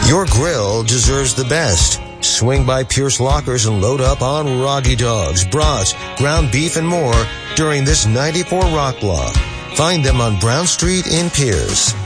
Your grill deserves the best. Swing by Pierce Lockers and load up on Roggy Dogs, brats, ground beef, and more during this 94 Rock Block. Find them on Brown Street in Pierce.